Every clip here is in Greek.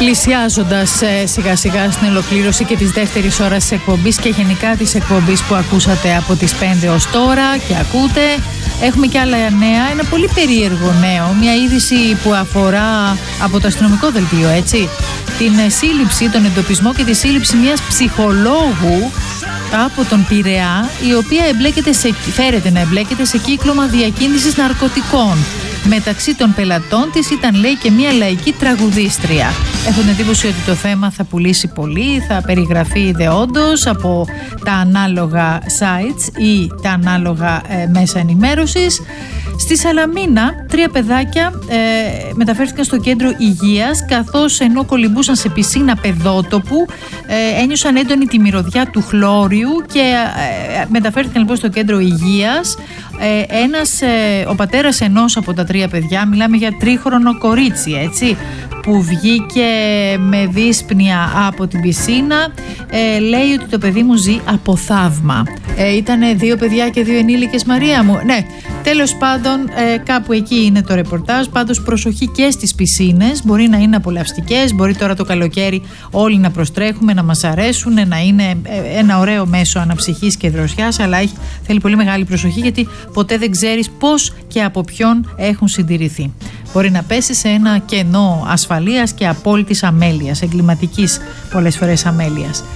Πλησιάζοντας σιγά σιγά στην ολοκλήρωση και της δεύτερης ώρας της εκπομπής και γενικά της εκπομπής που ακούσατε από τις 5 ως τώρα και ακούτε, έχουμε και άλλα νέα. Ένα πολύ περίεργο νέο, μια είδηση που αφορά από το αστυνομικό δελτίο, έτσι, την σύλληψη, τον εντοπισμό και τη σύλληψη μιας ψυχολόγου από τον Πειραιά, η οποία φέρεται να εμπλέκεται σε κύκλωμα διακίνησης ναρκωτικών. Μεταξύ των πελατών της ήταν, λέει, και μια λαϊκή τραγουδίστρια. Έχω την εντύπωση ότι το θέμα θα πουλήσει πολύ, θα περιγραφεί ιδεόντως από τα ανάλογα sites ή τα ανάλογα μέσα ενημέρωσης. Στη Σαλαμίνα, 3 παιδάκια μεταφέρθηκαν στο κέντρο υγείας, καθώς ενώ κολυμπούσαν σε πισίνα παιδότοπου, ένιωσαν έντονη τη μυρωδιά του χλώριου και μεταφέρθηκαν λοιπόν στο κέντρο υγείας. Ο πατέρας ενός από τα 3 παιδιά, μιλάμε για 3χρονο κορίτσι, έτσι, που βγήκε με δύσπνοια από την πισίνα, λέει ότι το παιδί μου ζει από θαύμα. Ήτανε 2 παιδιά και 2 ενήλικες, Μαρία μου. Ναι, τέλος πάντων, κάπου εκεί είναι το ρεπορτάζ. Πάντως προσοχή και στις πισίνες. Μπορεί να είναι απολαυστικές, μπορεί τώρα το καλοκαίρι όλοι να προστρέχουμε, να μας αρέσουν, να είναι ένα ωραίο μέσο αναψυχής και δροσιάς, αλλά θέλει πολύ μεγάλη προσοχή, γιατί ποτέ δεν ξέρεις πώς και από ποιον έχουν συντηρηθεί. Μπορεί να πέσει σε ένα κενό ασφαλείας και απόλυτης αμέλειας, εγκληματικής πολλές φορές αμέλειας.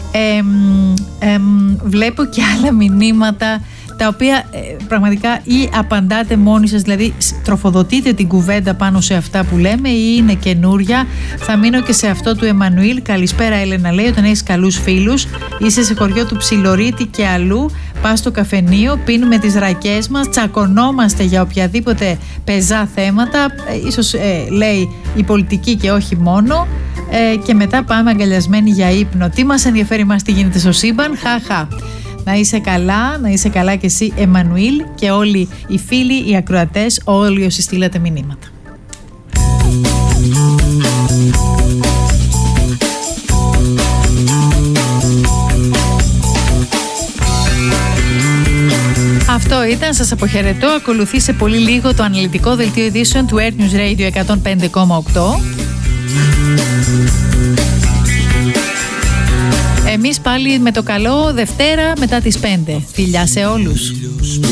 Βλέπω και άλλα μηνύματα τα οποία πραγματικά ή απαντάτε μόνοι σας, δηλαδή τροφοδοτείτε την κουβέντα πάνω σε αυτά που λέμε, ή είναι καινούρια. Θα μείνω και σε αυτό του Εμμανουήλ. Καλησπέρα, Έλενα, λέει, όταν έχεις καλούς φίλους, είσαι σε χωριό του Ψιλορίτη και αλλού, πας στο καφενείο, πίνουμε τις ρακές μας, τσακωνόμαστε για οποιαδήποτε πεζά θέματα, ίσως λέει η πολιτική και όχι μόνο, και μετά πάμε αγκαλιασμένοι για ύπνο. Τι μας ενδιαφέρει μας τι γίνεται στο σύμπαν, χαχα. Να είσαι καλά και εσύ, Εμμανουήλ, και όλοι οι φίλοι, οι ακροατές, όλοι όσοι στείλατε μηνύματα. Αυτό ήταν, σας αποχαιρετώ. Ακολουθεί σε πολύ λίγο το αναλυτικό δελτίο ειδήσεων του Air News Radio 105,8. Εμείς πάλι με το καλό Δευτέρα μετά τις 5. Φιλιά σε όλους.